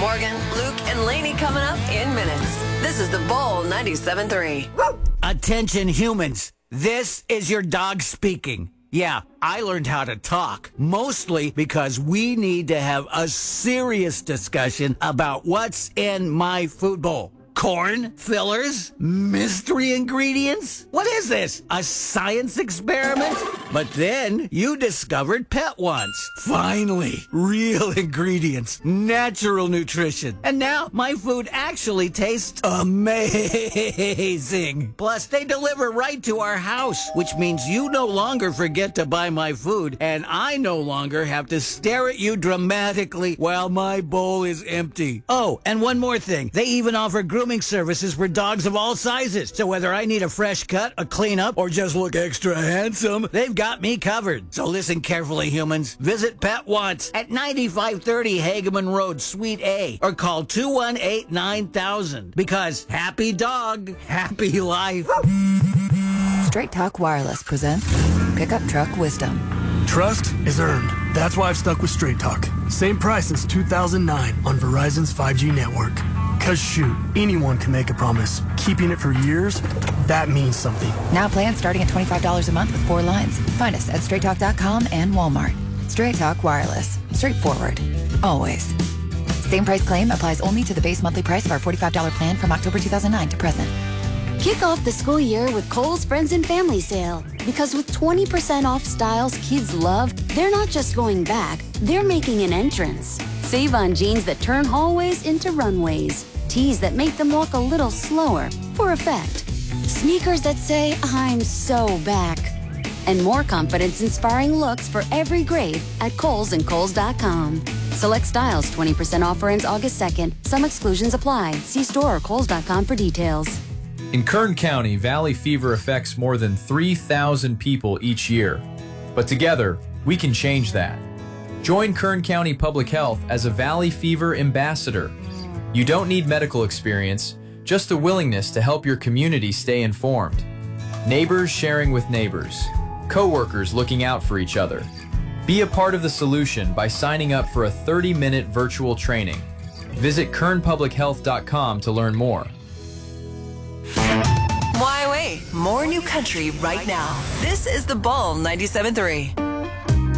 Morgan, Luke, and Lainey coming up in minutes. This is the Bull 97.3. Attention humans, this is your dog speaking. Yeah, I learned how to talk, mostly because we need to have a serious discussion about what's in my food bowl. Corn, fillers, mystery ingredients? What is this, a science experiment? But then you discovered Pet Once. Finally, real ingredients, natural nutrition. And now my food actually tastes amazing. Plus, they deliver right to our house, which means you no longer forget to buy my food, and I no longer have to stare at you dramatically while my bowl is empty. Oh, and one more thing. They even offer grooming services for dogs of all sizes. So whether I need a fresh cut, a cleanup, or just look extra handsome, they've got me covered. So listen carefully, humans. Visit Pet Once at 9530 Hageman Road, Suite A, or call 218-9000. Because happy dog, happy life. Straight Talk Wireless presents Pickup Truck Wisdom. Trust is earned. That's why I've stuck with Straight Talk. Same price since 2009 on Verizon's 5G network. Cause shoot, anyone can make a promise. Keeping it for years, that means something. Now plans starting at $25 a month with 4 lines. Find us at straighttalk.com and Walmart. Straight Talk Wireless. Straightforward. Always. Same price claim applies only to the base monthly price of our $45 plan from October 2009 to present. Kick off the school year with Kohl's Friends and Family Sale. Because with 20% off styles kids love, they're not just going back, they're making an entrance. Save on jeans that turn hallways into runways. Tees that make them walk a little slower for effect. Sneakers that say, I'm so back. And more confidence-inspiring looks for every grade at Kohl's and Kohls.com. Select styles 20% offer ends August 2nd. Some exclusions apply. See store or Kohls.com for details. In Kern County, Valley fever affects more than 3,000 people each year. But together, we can change that. Join Kern County Public Health as a Valley Fever ambassador. You don't need medical experience, just a willingness to help your community stay informed. Neighbors sharing with neighbors. Coworkers looking out for each other. Be a part of the solution by signing up for a 30-minute virtual training. Visit kernpublichealth.com to learn more. Why wait? More new country right now. This is the Bull 97.3.